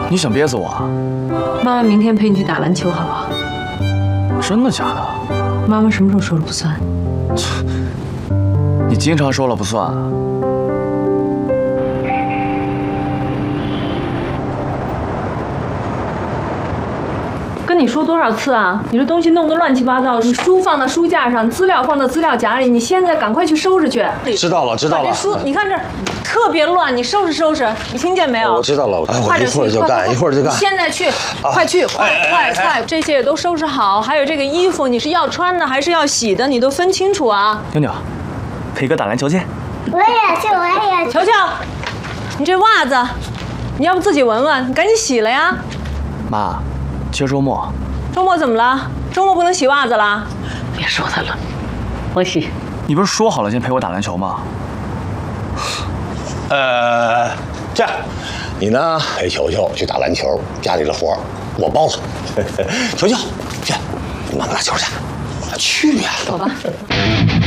你想憋死我啊？ 妈妈明天陪你去打篮球，好不好？ 真的假的？ 妈妈什么时候说了不算？ 你经常说了不算啊。 跟你说多少次啊？你这东西弄得乱七八糟，你书放到书架上，资料放到资料夹里，你现在赶快去收拾去。 知道了，知道了。 这书你看这特别乱，你收拾收拾，你听见没有？ 我知道了， 快点去， 一会儿就干，一会儿就干。 现在去，快去，快！这些也都收拾好，还有这个衣服，你是要穿的还是要洗的？你都分清楚啊。 妞妞，陪哥打篮球去。 我也去，我也去。 球球，你这袜子，你要不自己闻闻？你赶紧洗了呀。 妈，今儿周末。 周末怎么了？周末不能洗袜子啦？ 别说他了，我洗。 你不是说好了先陪我打篮球吗？ 这样，你呢陪球球去打篮球，家里的活我包了。球球，去，你妈妈打球去。去呀， 走吧。